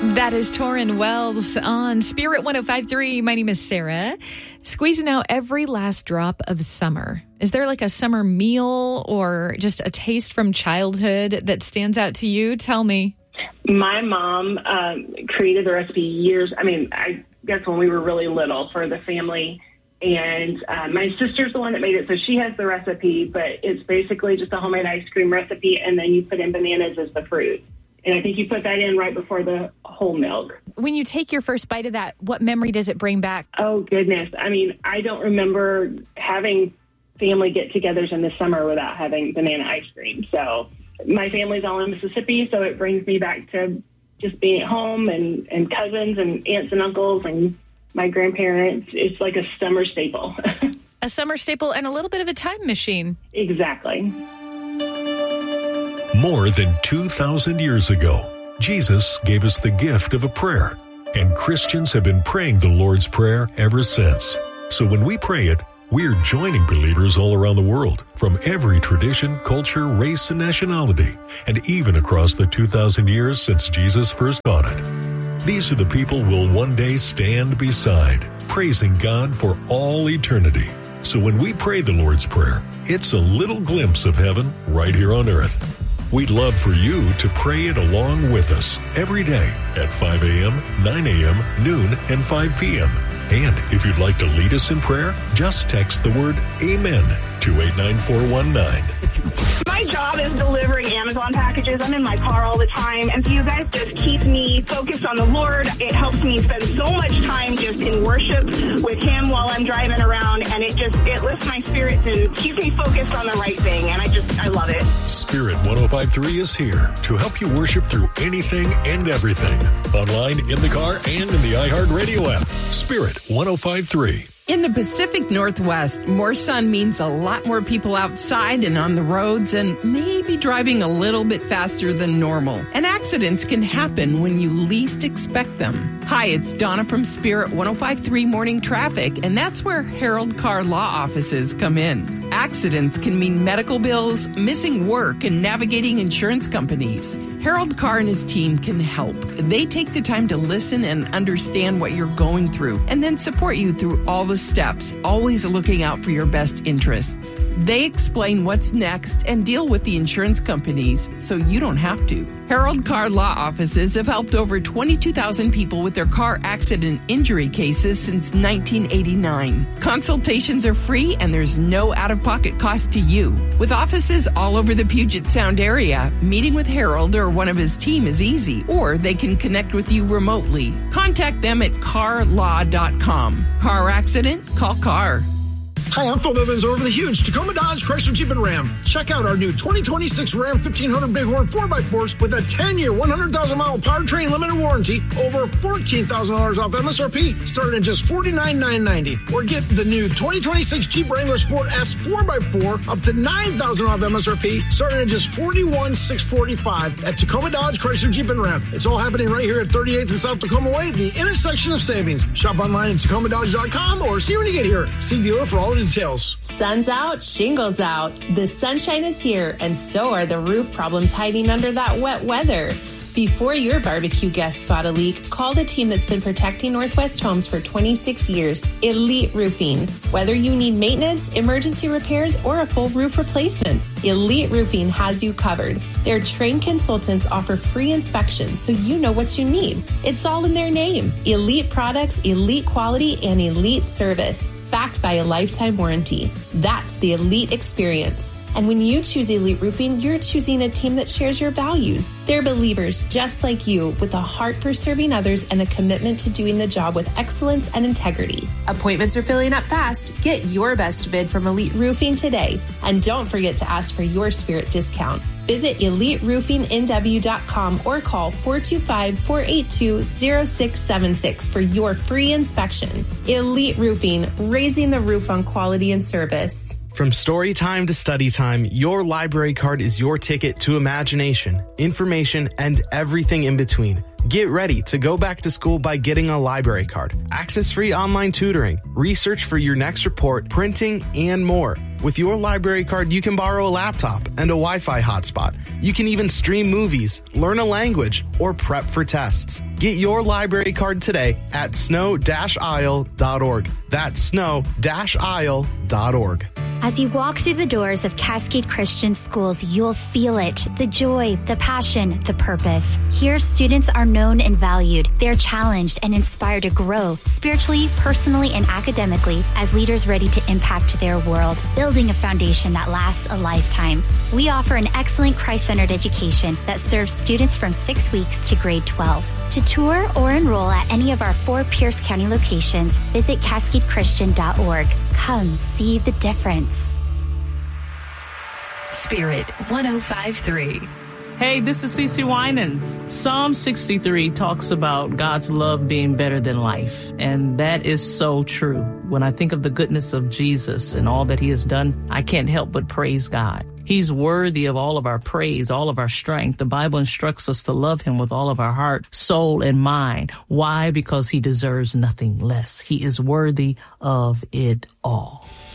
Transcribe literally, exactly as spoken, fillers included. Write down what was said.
That is Torrin Wells on Spirit one oh five point three. My name is Sarah. Squeezing out every last drop of summer. Is there like a summer meal or just a taste from childhood that stands out to you? Tell me. My mom um, created the recipe years, I mean, I guess when we were really little for the family. And uh, my sister's the one that made it, so she has the recipe, but it's basically just a homemade ice cream recipe, and then you put in bananas as the fruit. And I think you put that in right before the whole milk. When you take your first bite of that, what memory does it bring back? Oh, goodness. I mean, I don't remember having family get-togethers in the summer without having banana ice cream. So my family's all in Mississippi, so it brings me back to just being at home and, and cousins and aunts and uncles and my grandparents. It's like a summer staple. A summer staple and a little bit of a time machine. Exactly. More than two thousand years ago, Jesus gave us the gift of a prayer, and Christians have been praying the Lord's Prayer ever since. So when we pray it, we're joining believers all around the world, from every tradition, culture, race, and nationality, and even across the two thousand years since Jesus first taught it. These are the people we'll one day stand beside, praising God for all eternity. So when we pray the Lord's Prayer, it's a little glimpse of heaven right here on earth. We'd love for you to pray it along with us every day at five a.m., nine a.m., noon, and five p.m. And if you'd like to lead us in prayer, just text the word AMEN to eight nine four one nine. My job is delivering Amazon packages. I'm in my car all the time. And so you guys just keep me focused on the Lord. It helps me spend so much time just in worship with Him while I'm driving around. And it just, it lifts my spirits and keeps me focused on the right thing. And I just, I love it. Spirit one oh five point three is here to help you worship through anything and everything. Online, in the car, and in the iHeartRadio app. Spirit one oh five point three. In the Pacific Northwest, more sun means a lot more people outside and on the roads and maybe driving a little bit faster than normal. And accidents can happen when you least expect them. Hi, it's Donna from Spirit one oh five point three Morning Traffic, and that's where Harold Car Law Offices come in. Accidents can mean medical bills, missing work, and navigating insurance companies. Harold Carr and his team can help. They take the time to listen and understand what you're going through and then support you through all the steps, always looking out for your best interests. They explain what's next and deal with the insurance companies so you don't have to. Harold Carr Law Offices have helped over twenty-two thousand people with their car accident injury cases since nineteen eighty-nine. Consultations are free and there's no out-of-pocket cost to you. With offices all over the Puget Sound area, meeting with Harold or one of his team is easy, or they can connect with you remotely. Contact them at car law dot com. Car accident? Call Carr. Hi, I'm Phil Bivens over the huge Tacoma Dodge Chrysler Jeep and Ram. Check out our new twenty twenty-six Ram fifteen hundred Bighorn four by fours with a ten-year, one hundred thousand mile powertrain limited warranty, over fourteen thousand dollars off M S R P, starting at just forty-nine thousand nine hundred ninety dollars. Or get the new twenty twenty-six Jeep Wrangler Sport S four by four up to nine thousand dollars off M S R P, starting at just forty-one thousand six hundred forty-five dollars at Tacoma Dodge Chrysler Jeep and Ram. It's all happening right here at thirty-eighth and South Tacoma Way, the intersection of savings. Shop online at tacoma dodge dot com or see when you get here. See dealer for all the details. Sun's out, shingles out. The sunshine is here, and so are the roof problems hiding under that wet weather. Before your barbecue guests spot a leak, call the team that's been protecting Northwest homes for twenty-six years, Elite Roofing. Whether you need maintenance, emergency repairs, or a full roof replacement, Elite Roofing has you covered. Their trained consultants offer free inspections so you know what you need. It's all in their name. Elite products, elite quality, and elite service. Backed by a lifetime warranty. That's the Elite experience. And when you choose Elite Roofing, you're choosing a team that shares your values. They're believers just like you, with a heart for serving others and a commitment to doing the job with excellence and integrity. Appointments are filling up fast. Get your best bid from Elite Roofing today. And don't forget to ask for your Spirit discount. Visit elite roofing n w dot com or call four two five, four eight two, zero six seven six for your free inspection. Elite Roofing, raising the roof on quality and service. From story time to study time, your library card is your ticket to imagination, information, and everything in between. Get ready to go back to school by getting a library card. Access free online tutoring, research for your next report, printing, and more. With your library card, you can borrow a laptop and a Wi-Fi hotspot. You can even stream movies, learn a language, or prep for tests. Get your library card today at snow dash aisle dot org. That's snow dash aisle dot org. As you walk through the doors of Cascade Christian Schools, you'll feel it, the joy, the passion, the purpose. Here, students are known and valued. They're challenged and inspired to grow spiritually, personally, and academically as leaders ready to impact their world, building a foundation that lasts a lifetime. We offer an excellent Christ-centered education that serves students from six weeks to grade twelve. To tour or enroll at any of our four Pierce County locations, visit cascade christian dot org. Come see the difference. Spirit one oh five point three. Hey, this is Cece Winans. Psalm sixty-three talks about God's love being better than life, and that is so true. When I think of the goodness of Jesus and all that he has done, I can't help but praise God. He's worthy of all of our praise, all of our strength. The Bible instructs us to love him with all of our heart, soul, and mind. Why? Because he deserves nothing less. He is worthy of it all.